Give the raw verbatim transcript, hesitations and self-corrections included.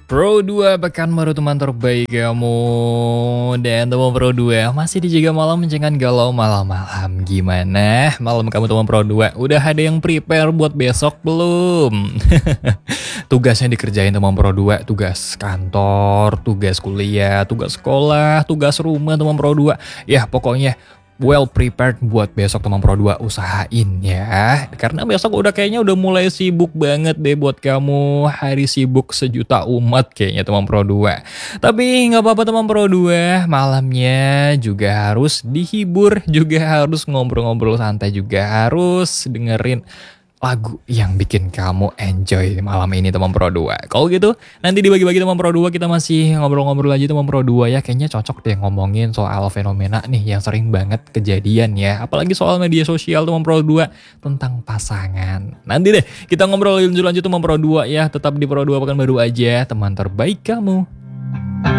Pro dua Pekanbaru teman terbaik kamu. Dan teman Pro dua masih dijaga malam jangan galau malam-malam. Gimana malam kamu teman Pro dua? Udah ada yang prepare buat besok belum? Tugasnya dikerjain teman Pro dua, tugas kantor, tugas kuliah, tugas sekolah, tugas rumah teman Pro dua. Ya pokoknya well prepared buat besok teman Pro dua, usahain ya. Karena besok udah kayaknya udah mulai sibuk banget deh buat kamu. Hari sibuk sejuta umat kayaknya teman Pro dua. Tapi nggak apa-apa teman Pro dua, malamnya juga harus dihibur, juga harus ngobrol-ngobrol santai, juga harus dengerin lagu yang bikin kamu enjoy malam ini teman Pro dua. Kalau gitu nanti dibagi-bagi teman Pro dua, kita masih ngobrol-ngobrol aja teman Pro dua ya. Kayaknya cocok deh ngomongin soal fenomena nih yang sering banget kejadian ya. Apalagi soal media sosial teman Pro dua tentang pasangan. Nanti deh kita ngobrol lanjut-lanjut teman Pro dua ya. Tetap di Pro dua Pekanbaru aja, teman terbaik kamu.